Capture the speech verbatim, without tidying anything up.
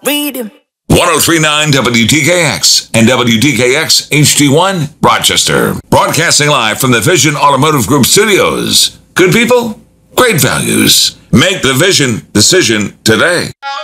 Read him. ten thirty-nine W T K X and W T K X H D one, Rochester. Broadcasting live from the Vision Automotive Group studios. Good people, great values. Make the Vision decision today.